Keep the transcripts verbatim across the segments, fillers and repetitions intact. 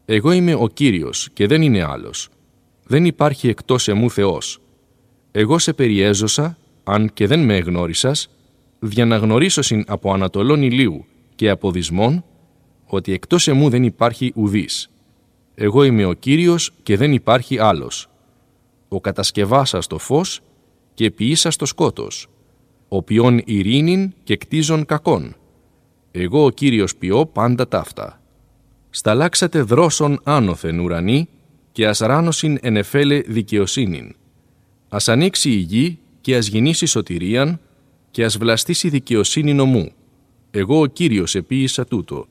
Εγώ είμαι ο Κύριος και δεν είναι άλλος. Δεν υπάρχει εκτός εμού Θεός. Εγώ σε περιέζωσα, αν και δεν με εγνώρισας, δια να γνωρίσωσιν από ανατολών ηλίου και από δυσμών, ότι εκτός εμού δεν υπάρχει ουδής. Εγώ είμαι ο Κύριος και δεν υπάρχει άλλος. Ο κατασκευάσας το φως και ποιήσας το σκότος, ο ποιόν ειρήνην και κτίζον κακόν. Εγώ ο Κύριος ποιώ πάντα ταύτα. Σταλάξατε δρόσον άνωθεν ουρανή και ας ράνωσιν ενεφέλε δικαιοσύνην. Ας ανοίξει η γη και ας γεννήσει σωτηρίαν και ας βλαστήσει δικαιοσύνη νομού. Εγώ ο Κύριος επίησα τούτο.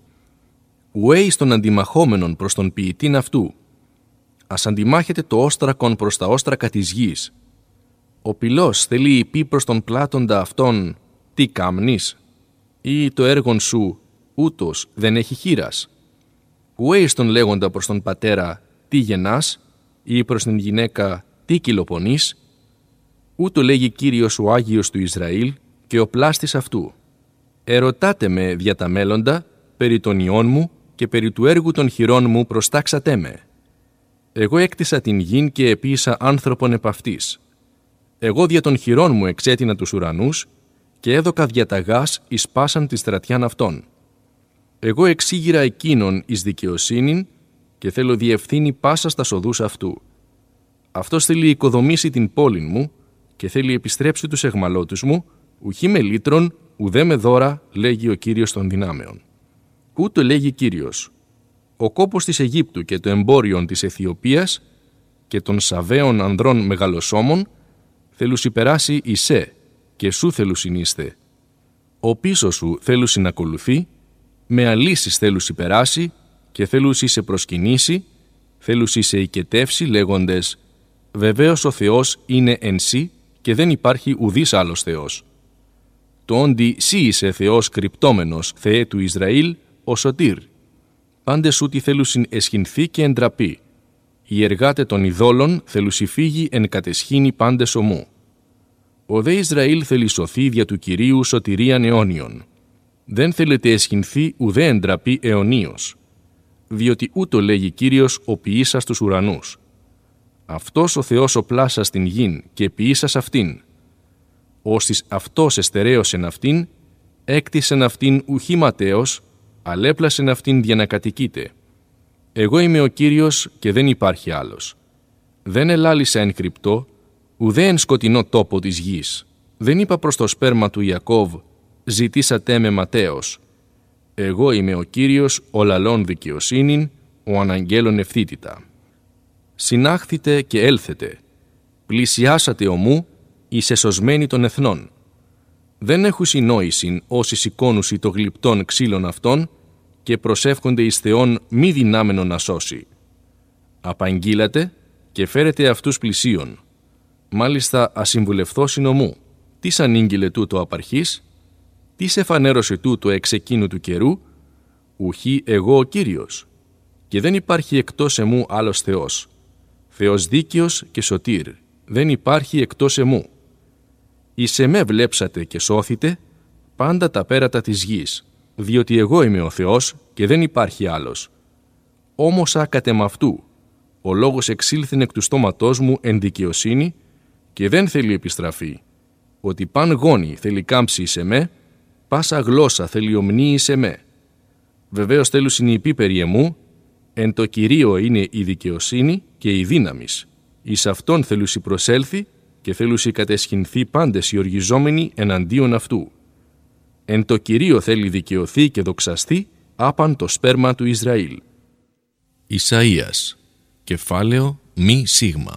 Ουέ εις των αντιμαχόμενων προς τον ποιητήν αυτού. Ας αντιμάχετε το όστρακον προς τα όστρακα της γης. Ο πυλός θέλει πει προς τον πλάτοντα αυτόν «Τι κάμνεις» ή το έργον σου «Ούτως δεν έχει χείρας». Ουέ εις τον λέγοντα προς τον πατέρα «Τι γεννάς» ή προς την γυναίκα «Τι κυλοπονείς». Ούτω λέγει Κύριος ο Άγιος του Ισραήλ και ο πλάστης αυτού. Ερωτάτε με δια τα μέλλοντα, περί των ιών μου και περί του έργου των χειρών μου προστάξατε με. Εγώ έκτισα την γην και επίησα άνθρωπον επ' αυτής. Εγώ δια των χειρών μου εξέτεινα τους ουρανούς και έδωκα διαταγάς εις πάσαν τη στρατιάν αυτών. Εγώ εξήγηρα εκείνον εις δικαιοσύνην και θέλω διευθύνει πάσα στα οδούς αυτού. Αυτός θέλει οικοδομήσει την πόλην μου και θέλει επιστρέψει τους αιχμαλώτους μου, ουχή με λύτρον, ουδέ με δώρα, λέγει ο Κύριος των δυνάμεων. Ούτω λέγει Κύριος. Ο κόπος της Αιγύπτου και το εμπόριον της Αιθιοπίας και των Σαβαίων ανδρών μεγαλοσόμων θέλουσι περάσει εισέ και σου θέλουσιν είστε. Ο πίσω σου θέλουσι να ακολουθεί, με αλύσεις θέλουσι περάσει και θέλουσι σε προσκυνήσει, θέλουσι σε οικετεύσει λέγοντες «Βεβαίως ο Θεός είναι εν σύ και δεν υπάρχει ουδής άλλος Θεός». Το όντι σύ είσαι Θεός κρυπτόμενος, Θεέ του Ισραήλ, ο Σωτήρ. Πάντες σου τι θέλουσιν εσχυνθεί και εντραπεί. Οι εργάτε των ειδόλων θέλουσι φύγει εν κατεσχήνει πάντες ομού. Ο δε Ισραήλ θέλει σωθεί δια του Κυρίου σωτηρίαν αιώνιον. Δεν θέλετε εσχυνθεί ουδέ εντραπεί αιωνίως. Διότι ούτω λέγει Κύριος ο ποιήσας τους ουρανούς. Αυτός ο Θεός ο πλάσας την γην και ποιήσας αυτήν. Ώστις αυτός εστερέωσεν αυτήν, έκτισεν αυτήν ουχή ματέως, αλέπλασεν αυτήν για να κατοικείτε. Εγώ είμαι ο Κύριος και δεν υπάρχει άλλος. Δεν ελάλησα εν κρυπτό, ουδέ εν σκοτεινό τόπο της γης. Δεν είπα προς το σπέρμα του Ιακώβ, ζητήσατε με ματέως. Εγώ είμαι ο Κύριος, ο λαλών δικαιοσύνην, ο αναγγέλων ευθύτητα. Συνάχθητε και έλθετε. Πλησιάσατε ομού, εις εσωσμένοι των εθνών. Δεν έχουν συνόησιν όσοι σηκώνουσι το γλυπτόν ξύλων αυτών και προσεύχονται εις Θεόν μη δυνάμενο να σώσει. Απαγγείλατε και φέρετε αυτούς πλησίον. Μάλιστα ασυμβουλευθώσιν ομού. Τι ανήγγειλε τούτο απαρχής, τι σε φανέρωσε τούτο εξ εκείνου του καιρού, ουχή εγώ ο Κύριος. Και δεν υπάρχει εκτός εμού άλλος Θεός. Θεός δίκαιος και σωτήρ. Δεν υπάρχει εκτός εμού. Εις εμέ βλέψατε και σώθητε πάντα τα πέρατα της γης, διότι εγώ είμαι ο Θεός και δεν υπάρχει άλλος. Όμως α κατ' εμαυτού, ο λόγος εξήλθεν εκ του στόματός μου εν δικαιοσύνη και δεν θέλει επιστραφή, ότι παν γόνι θέλει κάμψει εις εμέ, πάσα γλώσσα θέλει ομνή εις εμέ. Βεβαίως θέλουν συνειπεί περί εμού, εν το Κυρίω είναι η δικαιοσύνη και η δύναμις. Εις αυτόν θέλουσι προσέλθει και θέλουσι κατεσχυνθεί πάντες οι οργιζόμενοι εναντίον αυτού. Εν το Κυρίω θέλει δικαιωθεί και δοξαστεί άπαν το σπέρμα του Ισραήλ. Ισαΐας, κεφάλαιο μη σίγμα.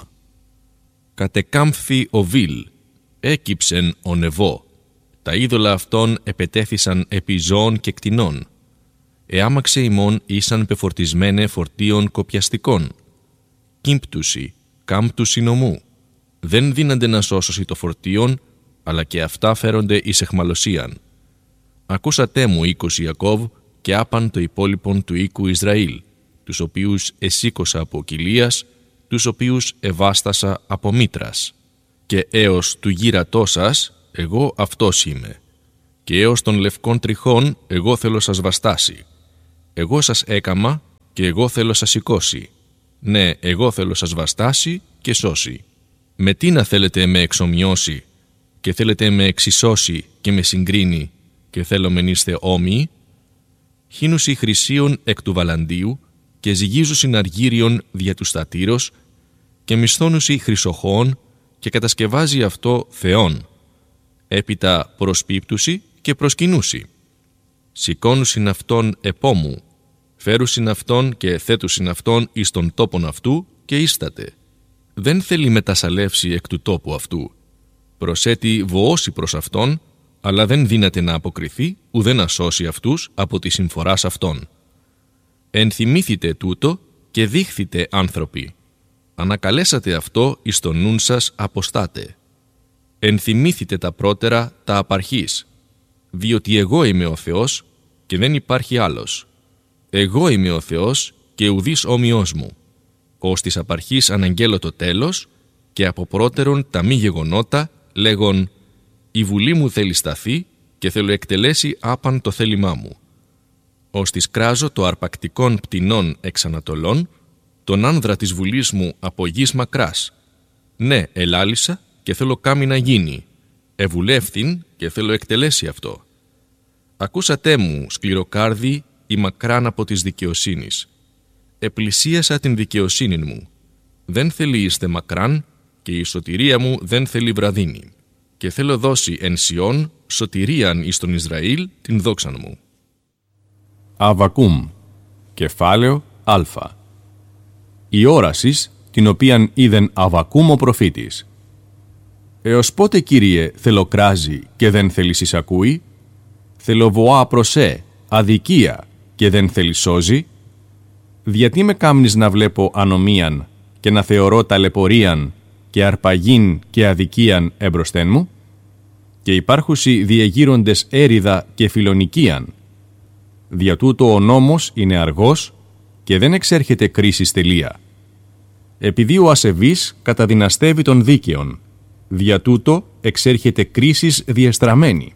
Κατεκάμφθη ο Βίλ, έκυψεν ο Νεβό. Τα είδωλα αυτών επετέθησαν επί ζώων και κτηνών. Εάμαξε ημών ήσαν πεφορτισμένε φορτίων κοπιαστικών. Κύμπτουσι, κάμπτουσι νομού. Δεν δύνανται να σώσωσι το φορτίον, αλλά και αυτά φέρονται εις εχμαλωσίαν. Ακούσατε μου οίκος Ιακώβ και άπαν το υπόλοιπον του οίκου Ισραήλ, τους οποίους εσήκωσα από κοιλίας, τους οποίους εβάστασα από μήτρας. Και έως του γύρατός σας, εγώ αυτός είμαι. Και έως των λευκών τριχών, εγώ θέλω σας βαστάσει. Εγώ σας έκαμα και εγώ θέλω σας σηκώσει. Ναι, εγώ θέλω σας βαστάσει και σώσει. Με τι να θέλετε με εξομοιώσει και θέλετε με εξισώσει και με συγκρίνει και θέλω μεν είστε όμοιοι. Χύνουσι χρυσίων εκ του βαλαντίου και ζυγίζουσιν αργύριον δια του στατήρος και μισθώνουσι χρυσοχώων και κατασκευάζει αυτό θεόν. Έπειτα προσπίπτουσι και προσκυνούσι. Σηκώνουσιν αυτόν επόμου, φέρουσιν αυτόν και θέτουσιν αυτόν εις τον τόπον αυτού και ίσταται. Δεν θέλει μετασαλεύσει εκ του τόπου αυτού. Προσέτει βοώσει προς αυτόν, αλλά δεν δύναται να αποκριθεί ουδέ να σώσει αυτούς από τη συμφοράς αυτών. Ενθυμήθητε τούτο και δείχθητε άνθρωποι. Ανακαλέσατε αυτό εις το νουν σας αποστάτε. Ενθυμήθητε τα πρώτερα τα απαρχής, διότι εγώ είμαι ο Θεός και δεν υπάρχει άλλος. Εγώ είμαι ο Θεός και ουδής όμοιος μου. Ως της απαρχής αναγγέλω το τέλος και από πρώτερον τα μη γεγονότα λέγον «Η βουλή μου θέλει σταθεί και θέλω εκτελέσει άπαν το θέλημά μου». Ως της κράζω το αρπακτικόν πτηνών εξ Ανατολών, τον άνδρα της βουλής μου από γης μακράς. Ναι, ελάλησα και θέλω κάμει να γίνει. Ευουλεύθην και θέλω εκτελέσει αυτό. Ακούσατε μου, σκληροκάρδι, η μακράν από της δικαιοσύνης. Επλησίασα την δικαιοσύνη μου. Δεν θέλει είστε μακράν και η σωτηρία μου δεν θέλει βραδύνη. Και θέλω δώσει εν Σιών σωτηρίαν εις τον Ισραήλ την δόξαν μου. Αββακούμ, κεφάλαιο Α. Η όρασης, την οποίαν είδεν Αββακούμ ο προφήτης. Έως πότε, Κύριε, θελοκράζει και δεν θέλεις εισακούει; Θελοβοά προσέ, αδικία και δεν θέλεις σώζει; Γιατί με κάμνεις να βλέπω ανομίαν και να θεωρώ ταλαιπωρίαν και αρπαγήν και αδικίαν εμπροσθέν μου; Και υπάρχουσι διεγείροντες έριδα και φιλονικίαν. Δια τούτο ο νόμος είναι αργός και δεν εξέρχεται κρίσης τελεία. Επειδή ο ασεβής καταδυναστεύει τον δίκαιον, δια τούτο εξέρχεται κρίσης διεστραμμένη.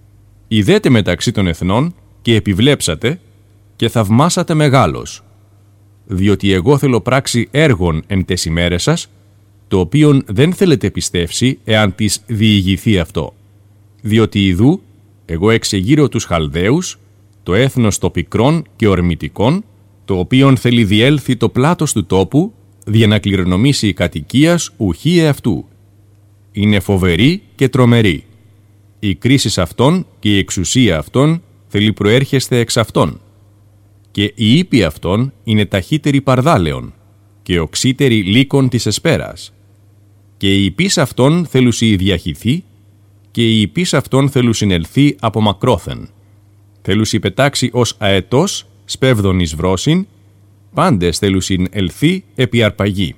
Ιδέτε μεταξύ των εθνών και επιβλέψατε και θαυμάσατε μεγάλος. Διότι εγώ θέλω πράξει έργων εν τες ημέρες σας, το οποίον δεν θέλετε πιστεύσει εάν της διηγηθεί αυτό. Διότι ιδού εγώ εξεγείρω τους Χαλδαίους, το έθνος το πικρόν και ορμητικών, το οποίον θέλει διέλθει το πλάτος του τόπου, δια να κληρονομήσει η κατοικίας ουχή εαυτού. Είναι φοβερή και τρομερή. Η κρίση αυτών και η εξουσία αυτών θέλει προέρχεστε εξ αυτών. Και η ύπη αυτών είναι ταχύτερη παρδάλεων και οξύτερη λύκων της εσπέρας. Και η ύπης αυτών θέλουσι διαχυθεί και η ύπης αυτών θέλουσιν ελθεί από μακρόθεν. Θέλουσι πετάξει ως αετός σπέβδον εις βρόσιν, πάντες θέλουσιν ελθεί επί αρπαγή.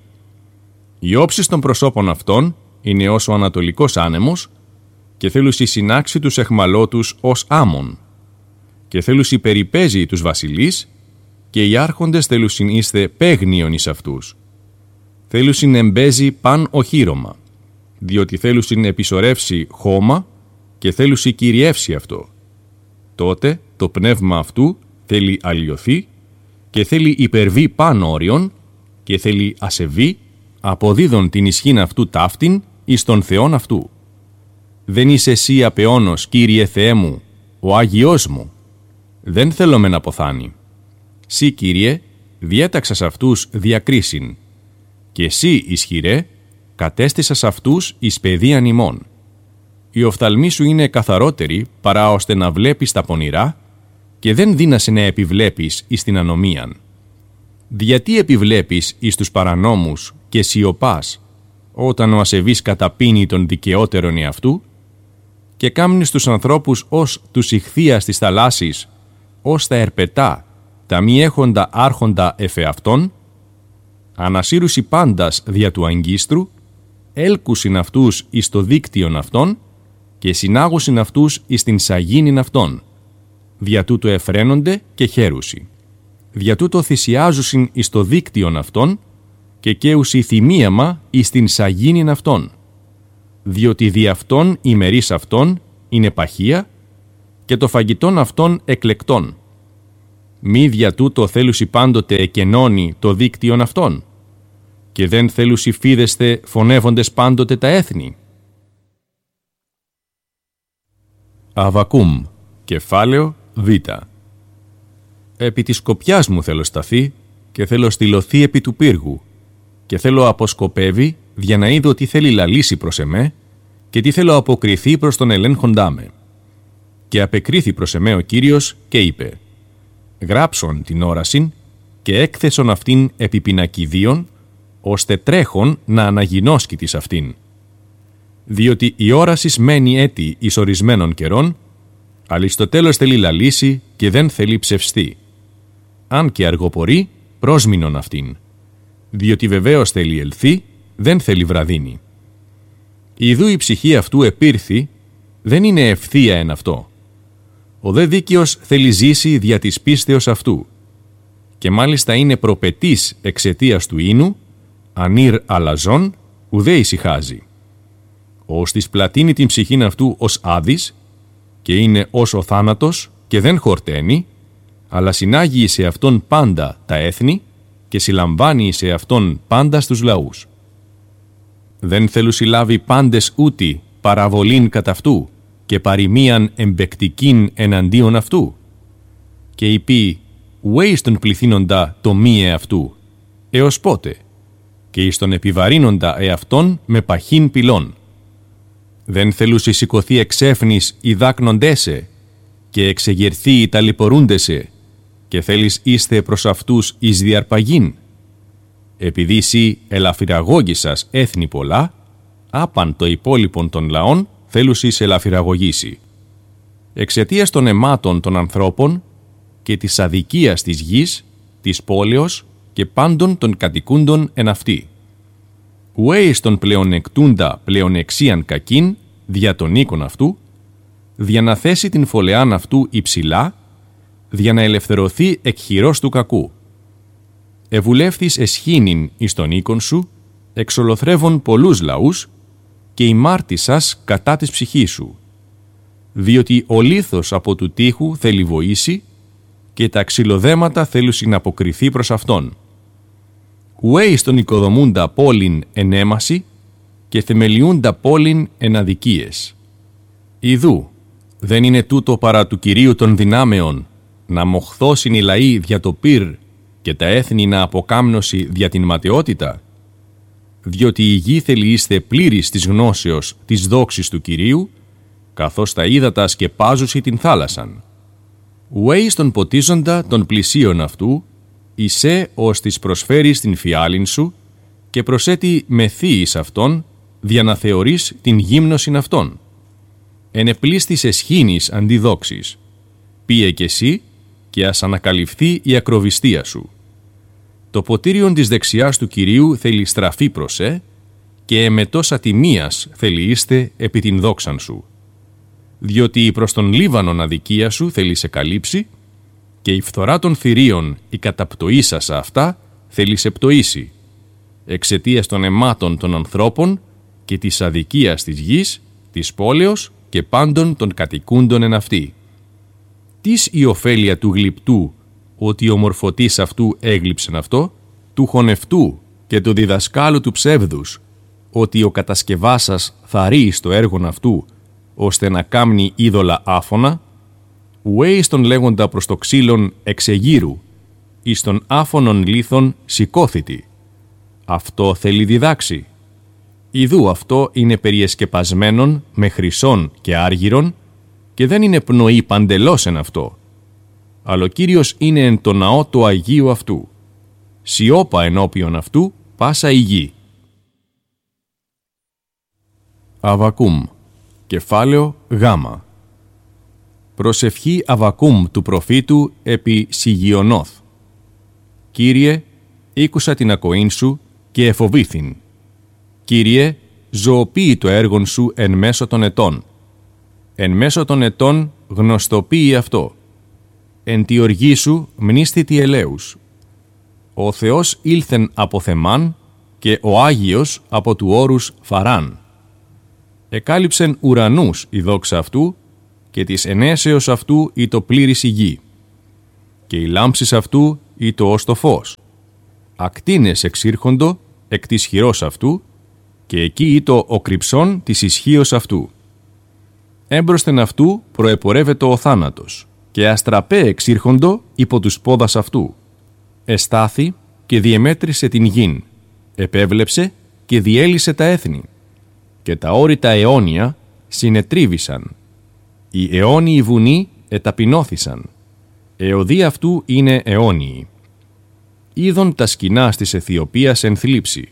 Οι όψεις των προσώπων αυτών είναι ως ο ανατολικός άνεμος και θέλουσι συνάξει τους εχμαλώτους ως άμμον. Και θέλουσι περιπέζει τους βασιλείς και οι άρχοντες θέλουσιν είστε παίγνιον εις αυτούς. Θέλουσιν εμπέζει παν οχύρωμα, διότι θέλουσιν επισορεύσει χώμα και θέλουσι κυριεύσει αυτό. Τότε το πνεύμα αυτού θέλει αλλοιωθεί και θέλει υπερβεί παν όριον και θέλει ασεβεί, αποδίδον την ισχύν αυτού ταύτην εις τον Θεόν αυτού. Δεν είσαι εσύ απεώνος, Κύριε Θεέ μου, ο Άγιος μου. Δεν θέλω μεν να ποθάνει. Σύ, Κύριε, διέταξας αυτούς διακρίσιν. Και εσύ, ισχυρέ, κατέστησας αυτούς εις παιδείαν ημών. Οι οφθαλμοί σου είναι καθαρότεροι παρά ώστε να βλέπεις τα πονηρά και δεν δύνασε να επιβλέπεις εις την ανομίαν. Γιατί επιβλέπεις εις τους παρανόμους και σιωπάς όταν ο ασεβής καταπίνει τον δικαιότερον εαυτού και κάμνεις τους ανθρώπους ως τους ηχθείας της θαλάσσης, ως τα ερπετά, τα μη έχοντα άρχοντα εφεαυτών, ανασύρουσι πάντας δια του αγκίστρου, έλκουσιν αυτούς εις το δίκτυον αυτών και συνάγουσιν αυτούς εις την σαγίνην αυτών. Δια τούτο εφραίνονται και χαίρουσι. Δια τούτο θυσιάζουσιν εις το δίκτυον αυτών και καίουσι θυμίαμα εις την σαγίνην αυτών. Διότι δι' αυτών ημερής αυτών είναι παχεία και το φαγητόν αυτών εκλεκτών. μη δια τούτο θέλουσι πάντοτε εκενώνει το δίκτυον αυτών, και δεν θέλουσι φίδεστε φωνεύοντες πάντοτε τα έθνη. Αβακούμ, κεφάλαιο Β. Επί της σκοπιάς μου θέλω σταθεί και θέλω στυλωθεί επί του πύργου και θέλω αποσκοπεύει για να είδω τι θέλει λαλήσει προς εμέ και τι θέλω αποκριθεί προς τον ελέγχοντά με. Και απεκρίθη προς εμέ ο Κύριος και είπε: γράψον την όρασιν και έκθεσον αυτήν επί πινακιδίων, ώστε τρέχον να αναγινώσκει της αυτήν. Διότι η όρασις μένει έτη εις ορισμένων καιρών, αλλά στο τέλος θέλει λαλήσει και δεν θέλει ψευστεί. Αν και αργοπορεί, πρόσμηνον αυτήν. Διότι βεβαίως θέλει ελθεί, δεν θέλει βραδύνει. Ιδού η ψυχή αυτού επήρθη, δεν είναι ευθεία εν αυτό. Ο δε δίκαιος θέλει ζήσει δια της πίστεως αυτού. Και μάλιστα είναι προπετής εξαιτίας του ίνου, ανήρ αλαζόν, ουδέ ησυχάζει. Ως της πλατείνει την ψυχήν αυτού ως άδης, και είναι ως ο θάνατος και δεν χορταίνει, αλλά συνάγει σε αυτόν πάντα τα έθνη και συλλαμβάνει σε αυτόν πάντα στους λαούς. Δεν θέλουν συλλάβει πάντες ούτι παραβολήν κατά αυτού και παροιμίαν εμπεκτικήν εναντίον αυτού. Και είπε, ουέ εις τον πληθύνοντα το μη εαυτού, έως πότε, και εις τον επιβαρύνοντα εαυτόν με παχύν πυλών. Δεν θέλουσι σηκωθεί εξέφνης οι δάκνοντέσαι και εξεγερθεί οι ταλαιπωρούντεσαι και θέλεις είστε προς αυτούς εις διαρπαγήν. Επειδή σοι ελαφυραγώγησας έθνη πολλά, άπαν το υπόλοιπον των λαών θέλουσις ελαφυραγωγήσει. Εξαιτίας των αιμάτων των ανθρώπων και της αδικίας της γης, της πόλεως και πάντων των κατοικούντων εν αυτή. Ουέ εις τον πλεονεκτούντα πλεονεξίαν κακήν δια των οίκων αυτού, δια να θέσει την φωλεάν αυτού υψηλά, δια να ελευθερωθεί εκ χειρός του κακού. Ευουλεύθης εσχήνην εις τον οίκον σου, εξολοθρεύων πολλούς λαούς, και ημάρτησας κατά της ψυχής σου. Διότι ο λίθος από του τείχου θέλει βοήσει, και τα ξυλοδέματα θέλουν να αποκριθεί προς αυτόν. Ουέ εις τον οικοδομούντα πόλην εν έμαση, και θεμελιούντα πόλην εν αδικίες. Ιδού, δεν είναι τούτο παρά του Κυρίου των δυνάμεων, να μοχθώσιν οι λαοί δια το πυρ και τα έθνη να αποκάμνωση δια την ματαιότητα, διότι η γη θέλει είστε πλήρης της γνώσεως της δόξης του Κυρίου, καθώς τα ύδατα σκεπάζουσι την θάλασσαν. Ουέ εις τον ποτίζοντα των πλησίων αυτού, εισέ ως της προσφέρεις την φιάλην σου και προσέτει μεθύ εις αυτόν, δια να θεωρείς την γύμνωσιν αυτών. Ενεπλίστης εσχήνης αντιδόξης. Πίε κι εσύ και ας ανακαλυφθεί η ακροβιστία σου. Το ποτήριον της δεξιάς του Κυρίου θέλει στραφεί προς ε, και εμετός ατιμίας θέλει είστε επί την δόξαν σου. Διότι προς τον Λίβανον αδικία σου θέλει σε καλύψει, και η φθορά των θηρίων η καταπτωήσασα αυτά θέλει σε πτωήσει, εξαιτίας των αιμάτων των ανθρώπων και της αδικίας της γης, της πόλεως και πάντων των κατοικούντων εν αυτή. Τις η ωφέλεια του γλυπτού, ότι ο μορφωτής αυτού έγλειψεν αυτό, του χωνευτού και του διδασκάλου του ψεύδους, ότι ο κατασκευάσας θα ρεί στο έργον αυτού, ώστε να κάμνει είδωλα άφωνα, ουέ εις τον λέγοντα προς το ξύλον εξεγείρου, εις τον άφωνον λίθον σηκώθητη. Αυτό θέλει διδάξει. Ιδού αυτό είναι περιεσκεπασμένον με χρυσόν και άργυρον και δεν είναι πνοή παντελώς εν αυτό. Αλλά ο Κύριος είναι εν το ναό του Αγίου αυτού. Σιώπα ενώπιον αυτού πάσα η γη. Αβακούμ, κεφάλαιο Γ. Προσευχή Αβακούμ του προφήτου επί Σιγιονόθ. Κύριε, ήκουσα την ακοήν σου και εφοβήθην. Κύριε, ζωοποιεί το έργον σου εν μέσω των ετών. Εν μέσω των ετών γνωστοποιεί αυτό. Εν τη οργή σου μνήσθητη ελέους. Ο Θεός ήλθεν από Θεμάν και ο Άγιος από του όρους Φαράν. Εκάλυψεν ουρανούς η δόξα αυτού και της ενέσεως αυτού η το πλήρης η γη. και η λάμψης αυτού ήτο ως το φως. Ακτίνες εξήρχοντο εκ της χειρός αυτού, και εκεί ήτο ο κρυψών της ισχύος αυτού. Έμπροσθεν αυτού προεπορεύεται ο θάνατος, και αστραπέ εξήρχοντο υπό τους πόδας αυτού. Εστάθη και διεμέτρησε την γην, επέβλεψε και διέλυσε τα έθνη, και τα όρητα αιώνια συνετρίβησαν. Οι αιώνιοι βουνοί εταπεινώθησαν, εωδοί αυτού είναι αιώνιοι. Είδον τα σκηνά της Αιθιοπίας εν θλίψη,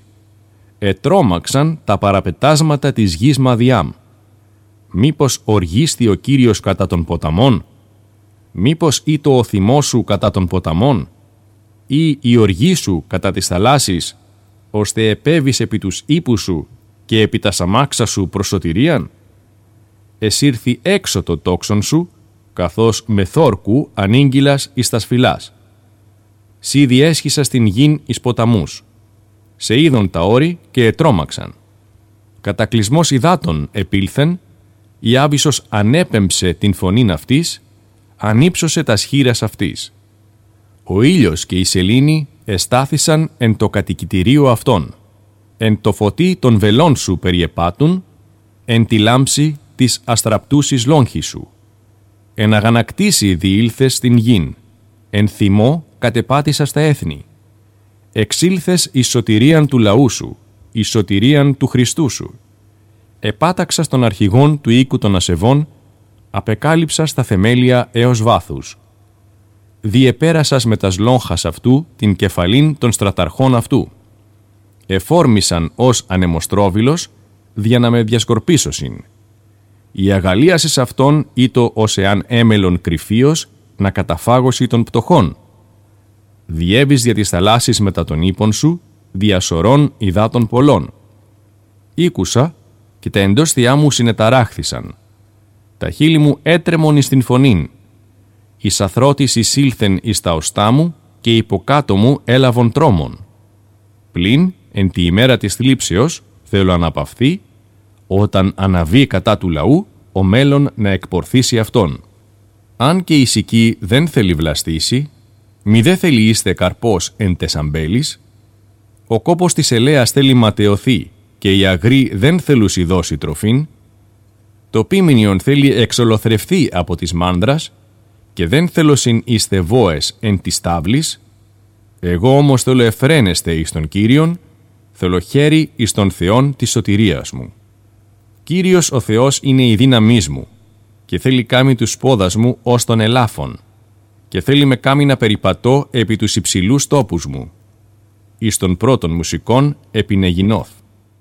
ετρόμαξαν τα παραπετάσματα της γης Μαδιάμ. Μήπως οργίστη ο Κύριος κατά των ποταμών? Μήπως ήτο ο θυμός σου κατά των ποταμών? Ή η οργή σου κατά της θαλάσσης, ώστε επέβης επί τους ύπους σου και επί τα σαμάξα σου προς σωτηρίαν? Εσήρθη έξω το τόξον σου, καθώς με θόρκου ανήγγυλας εις τας φυλάς. Σύ διέσχισα στην γην εις ποταμούς. Σε είδον τα όρη και ετρόμαξαν. Κατακλυσμός υδάτων επήλθεν, η άβυσσος ανέπεμψε την φωνήν αυτής, ανύψωσε τας χείρας αυτής. Ο ήλιος και η σελήνη εστάθησαν εν το κατοικητηρίο αυτών. Εν το φωτί των βελών σου περιεπάτουν, εν τη λάμψη της αστραπτούσης λόγχης σου. Εν αγανακτήσει διήλθες στην γην, εν θυμό κατεπάτησα στα έθνη. Εξήλθες εις σωτηρίαν του λαού σου, εις σωτηρίαν του Χριστού σου. Επάταξα στον αρχηγόν του οίκου των ασεβών, απεκάλυψα στα θεμέλια έως βάθους. Διεπέρασας με τας λόγχας αυτού την κεφαλήν των στραταρχών αυτού. Εφόρμησαν ως ανεμοστρόβιλος, δια να με διασκορπίσωσιν. Η αγαλίασης αυτών ήτο ως εάν έμελον κρυφίος να καταφάγωση των πτωχών. Διέβης δια της θαλάσσης μετά των ύπων σου, διασωρών υδάτων πολλών. Ήκουσα και τα εντόστια μου συνεταράχθησαν. Τα χείλη μου έτρεμον εις την φωνήν. Η σαθρότης εισήλθεν εις τα οστά μου και υποκάτω μου έλαβον τρόμον. Πλην, εν τη ημέρα της θλίψεως, θέλω αναπαυθεί, όταν αναβεί κατά του λαού, ο μέλλον να εκπορθήσει αυτόν. Αν και η σική δεν θέλει βλαστήσει, μη δε θέλει είστε καρπός εν τεσαμπέλης, ο κόπος της ελέας θέλει ματαιωθεί και η αγρή δεν θέλουσι δώσει τροφήν, το πίμηνιον θέλει εξολοθρευθεί από της μάνδρας και δεν θέλωσιν είστε βόες εν της τάβλης, εγώ όμως θέλω εφραίνεστε εις τον Κύριον, θέλω χέρι εις τον Θεόν της σωτηρίας μου. Κύριος ο Θεός είναι η δύναμής μου και θέλει κάμει τους πόδας μου ως των ελάφων και θέλει με κάμει να περιπατώ επί τους υψηλούς τόπους μου. Εις των πρώτων μουσικών επινεγινώθ.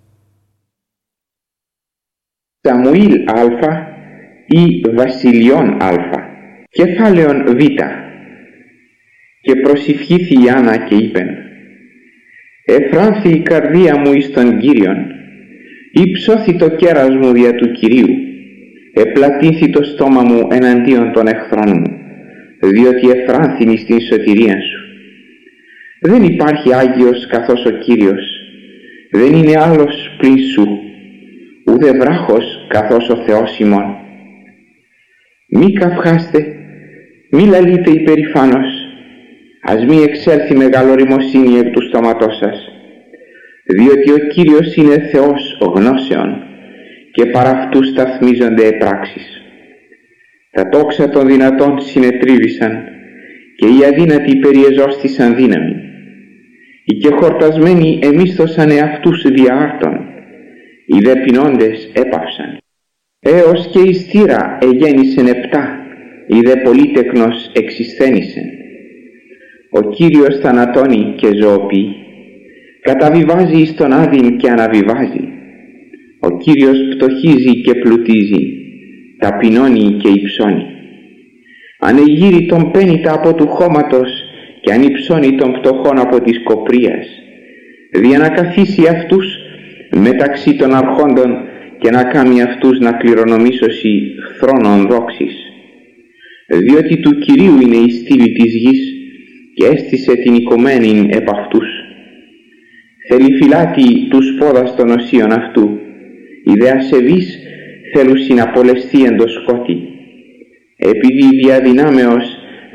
Σαμουήλ Α ή Βασιλειών Α, κεφάλαιον Β. Και προσηυχήθη η Άννα και είπεν: Εφράνθη η καρδία μου εις τον Κύριον, υψώθη το κέρας μου δια του Κυρίου, επλατήθη το στόμα μου εναντίον των εχθρών μου, διότι εφράνθην εις την σωτηρία σου. Δεν υπάρχει Άγιος καθώς ο Κύριος, δεν είναι άλλος πλην σου, ουδε βράχος καθώς ο Θεός ημών. Μη καυχάστε, μη λαλείτε υπερηφάνος, ας μη εξέλθει μεγαλοριμοσύνη εκ του στόματός σας, διότι ο Κύριος είναι Θεός γνώσεων και παρά αυτού σταθμίζονται επράξεις. Τα τόξα των δυνατών συνετρίβησαν και οι αδύνατοι περιεζώστησαν δύναμη. Οι και χορτασμένοι εμίσθωσαν εαυτούς δια άρτων, οι δε πεινώντες έπαυσαν. Έως και η στήρα εγέννησεν επτά, η δε πολύτεκνος εξισθένησεν. Ο Κύριος θανατώνει και ζωοποιεί, καταβιβάζει εις τον άδειν και αναβιβάζει. Ο Κύριος πτωχίζει και πλουτίζει, ταπεινώνει και υψώνει. Ανεγείρει τον πένητα από του χώματος και ανυψώνει τον πτωχόν από της κοπρίας, δια να καθίσει αυτούς μεταξύ των αρχόντων και να κάνει αυτούς να κληρονομήσωσι θρόνων δόξης. Διότι του Κυρίου είναι η στήλη της γης και έστησε την οικομένην επ' αυτούς. Θέλει φυλάτη τους πόδας των οσίων αυτού, οι δε ασεβείς θέλουσιν απολεστεί εν το σκότη. Επειδή διαδυνάμεως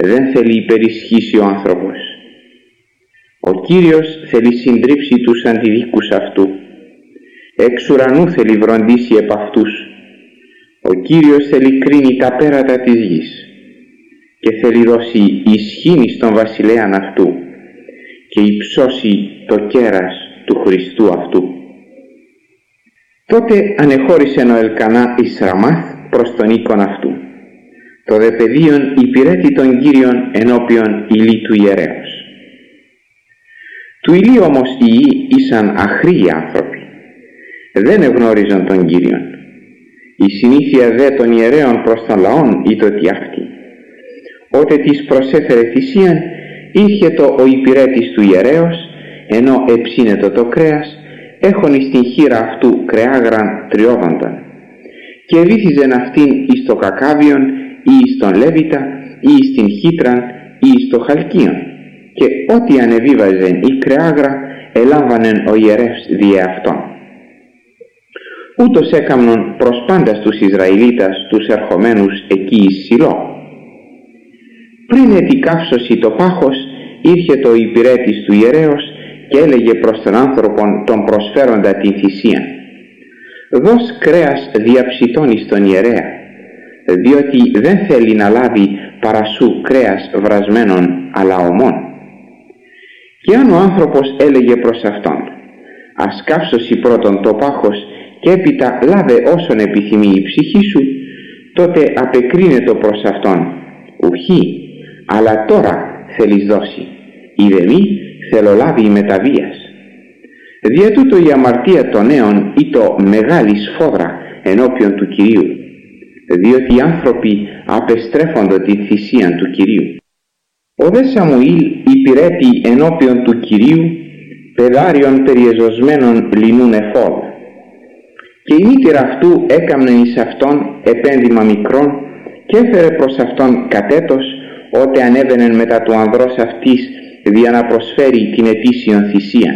δεν θέλει υπερισχύσει ο άνθρωπος. Ο Κύριος θέλει συντρίψει τους αντιδίκους αυτού. Εξ ουρανού θέλει βροντίσει επ' αυτούς. Ο Κύριος θέλει κρίνει τα πέρατα της γης και θέλει δώσει ισχύνη στον βασιλέαν αυτού και υψώσει το κέρας του Χριστού αυτού. Τότε ανεχώρησεν ο Ελκανά εις Ραμάθ προς τον οίκον αυτού. Το δε παιδίον υπηρέτη τον Κύριον ενώπιον Ηλί του ιερέως. Του Ηλί όμως οι ιοί ήσαν αχροί άνθρωποι. Δεν εγνώριζαν τον Κύριον. Η συνήθεια δε των ιερέων προς τον λαόν ήτοτι αυτή. Ότε της προσέφερε θυσίαν, ήρχε το ο υπηρέτης του ιερέως, ενώ εψίνετο το κρέας, έχων εις την χείρα αυτού κρεάγραν τριώδονταν, και βύθιζεν αυτήν εις το κακάβιον ή εις τον Λέβητα ή εις την χύτραν ή εις το χαλκίον, και ό,τι ανεβίβαζεν η κρεάγρα ελάμβανεν ο ιερεύς διε αυτόν. Ούτως έκαμνον προς πάντας τους Ισραηλίτας τους ερχομένους εκεί εις Σιλώ. Πριν ετικαύσωση το πάχος, ήρχε το υπηρέτης του ιερέως και έλεγε προς τον άνθρωπον τον προσφέροντα την θυσίαν: «Δώσ' κρέας διαψητών εις τον ιερέα, διότι δεν θέλει να λάβει παρά σου κρέας βρασμένων αλλά ομών». Και αν ο άνθρωπος έλεγε προς αυτόν: «Ας καύσωση πρώτον το πάχος και έπειτα λάβε όσον επιθυμεί η ψυχή σου», τότε απεκρίνετο προς αυτόν: «Ουχή, αλλά τώρα θέλεις δώσει, είδε μη θέλω λάβει μεταβίας». Δια τούτο η αμαρτία των νέων ήτο μεγάλη σφόδρα ενώπιον του Κυρίου, διότι οι άνθρωποι απεστρέφοντο την θυσίαν του Κυρίου. Ο δε Σαμουήλ υπηρέτη ενώπιον του Κυρίου παιδάριον περιεζωσμένων λινούν εφόδ, και η μήτηρα αυτού έκαμνε εις αυτόν επένδυμα μικρόν και έφερε προς αυτόν κατέτος, ότε ανέβαινεν μετά του ανδρός αυτής δια να προσφέρει την ετήσιον θυσίαν.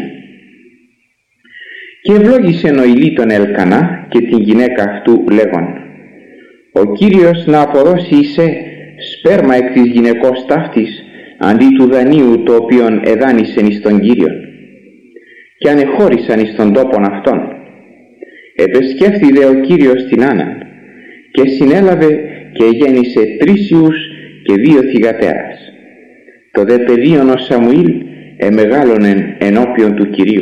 Και ευλόγησεν ο Ηλί τον Ελκανά και την γυναίκα αυτού λέγον: «Ο Κύριος να αποδώσει εισέ σπέρμα εκ της γυναικός ταύτης αντί του δανείου το οποίον εδάνησεν εις τον Κύριον». Και ανεχώρησαν εις τον τόπον αυτόν. Επεσκέφθη δε ο Κύριος την Άνναν και συνέλαβε και γέννησε τρεις ιούς και δύο θυγατέρας. Το δε παιδίον ο Σαμουήλ εμεγάλωνεν ενώπιον του Κυρίου.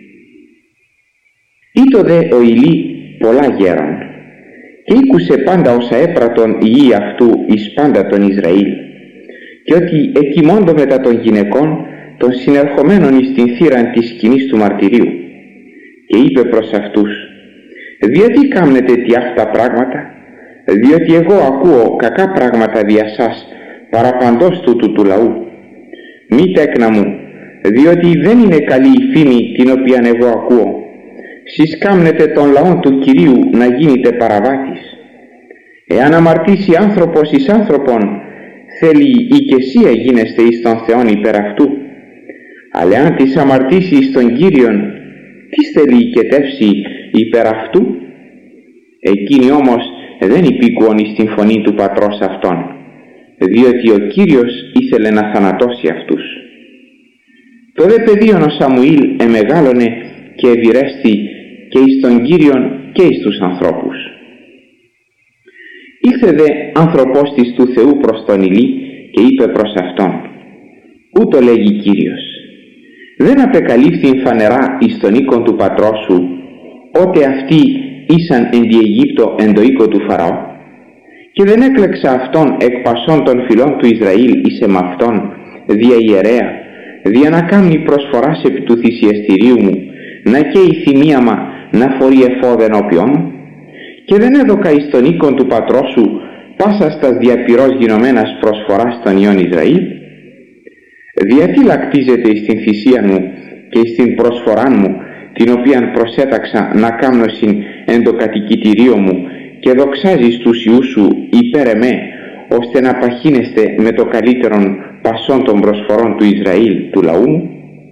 Ήτο δε ο Ηλί πολλά γέρον και ήκουσε πάντα όσα έπρατον η γη αυτού εις πάντα τον Ισραήλ, και ότι εκοιμώντο μετά των γυναικών των συνερχομένων εις την θύραν της σκηνής του μαρτυρίου, και είπε προς αυτούς: «Διότι κάμνετε τι αυτά πράγματα, διότι εγώ ακούω κακά πράγματα δια σας παραπαντός τούτου του λαού. Μη τέκνα μου, διότι δεν είναι καλή η φήμη την οποία εγώ ακούω. Σεις κάμνετε τον λαόν του Κυρίου να γίνετε παραβάτης. Εάν αμαρτήσει άνθρωπος εις άνθρωπον, θέλει η και εσύ γίνεστε εις τον Θεόν υπέρ αυτού. Αλλά αν της αμαρτήσει εις τον Κύριον, τι θέλει οικετεύσει υπέρ αυτού?» Εκείνοι όμως δεν υπήκουον εις την φωνή του πατρός αυτών, διότι ο Κύριος ήθελε να θανατώσει αυτούς. Το δε παιδίον ο Σαμουήλ εμεγάλωνε και ευηρέστη και εις τον Κύριον και εις τους ανθρώπους. Ήλθε δε άνθρωπος της του Θεού προς τον Ηλί και είπε προς αυτόν: «Ούτω λέγει Κύριος, δεν απεκαλύφθην φανερά εις τον οίκον του πατρός σου, ότε αυτοί ήσαν εν τη Αιγύπτο εν το οίκο του Φαραώ, και δεν έκλεξα αυτόν εκ πασών των φυλών του Ισραήλ εις εμαυτόν δια ιερέα, δια να κάνει προσφοράς επί του θυσιαστηρίου μου, να καίει θυμίαμα να φορεί εφόδεν ενώπιον μου, και δεν έδωκα εις τον οίκον του πατρός σου πάσα στας διαπυρός γινωμένας προσφοράς των ιών Ισραήλ. Διατί λακτίζεται εις την θυσία μου και εις την προσφοράν μου, την οποίαν προσέταξα να κάμνωσιν εν το κατοικητηρίο μου, και δοξάζεις τους ιούς σου υπέρ εμέ, ώστε να παχύνεστε με το καλύτερον πασών των προσφορών του Ισραήλ του λαού μου?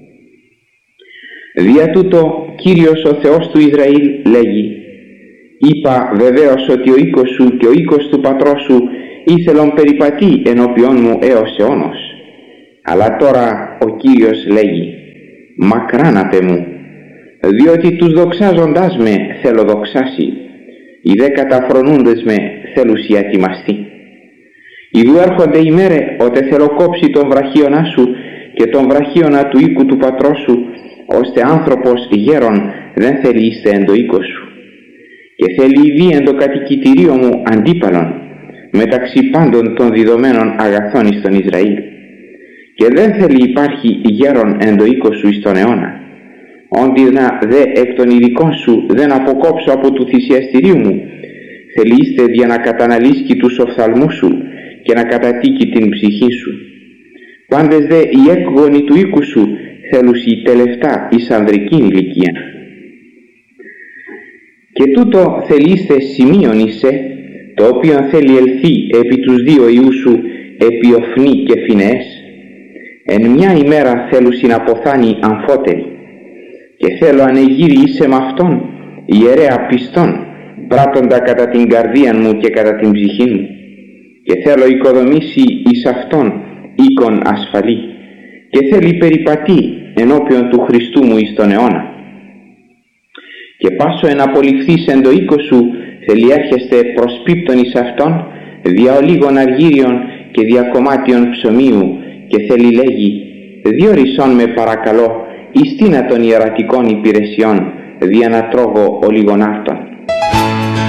Δια τούτο Κύριος ο Θεός του Ισραήλ λέγει: είπα βεβαίως ότι ο οίκος σου και ο οίκος του πατρός σου ήθελον περιπατεί ενώπιόν μου έως αιώνος. Αλλά τώρα ο Κύριος λέγει, μακράν απ' μου, διότι τους δοξάζοντάς με θέλω δοξάσει, οι δε καταφρονούντες με θέλουσι ατιμαστεί. Ιδού έρχονται οι μέρε ότε θέλω κόψει τον βραχίωνα σου και τον βραχίωνα του οίκου του πατρός σου, ώστε άνθρωπος γέρον δεν θέλει είστε εν το οίκο σου. Και θέλει ήδη εν το κατοικητηρίο μου αντίπαλον, μεταξύ πάντων των διδομένων αγαθών εις τον Ισραήλ. Και δεν θέλει υπάρχει γέρον εν το οίκο σου εις τον αιώνα. Όντι να δε εκ των ειδικών σου δεν αποκόψω από του θυσιαστηρίου μου, θέλει είστε για να καταναλύσκει τους οφθαλμούς σου και να κατατίκει την ψυχή σου. Πάντες δε οι έκγονοι του οίκου σου θέλουσι τελευτά εις ανδρική ηλικία. Και τούτο θελείστε σημείων είσαι, το οποίο θέλει ελθεί επί τους δύο ιούς σου επί οφνή και φινεές. Εν μια ημέρα θέλουσι να ποθάνει αμφότερη. Και θέλω ανεγύρι είσαι με αυτόν, ιερέα πιστόν, πράττοντα κατά την καρδία μου και κατά την ψυχή μου. Και θέλω οικοδομήσει εις αυτόν οίκον ασφαλή. Και θέλει περιπατεί ενώπιον του Χριστού μου εις τον αιώνα. Και πάσο εν απολυφθείς εν το οίκο σου, θέλει έρχεστε προσπίπτον εις αυτόν, δια ολίγων αργύριων και δια κομμάτιων ψωμίου, και θέλει λέγει, διόρισόν με παρακαλώ, εις τίνα των ιερατικών υπηρεσιών, δια να τρώγω ολίγων άρτων.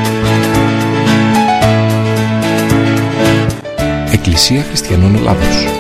Εκκλησία Χριστιανών Ελλάδος.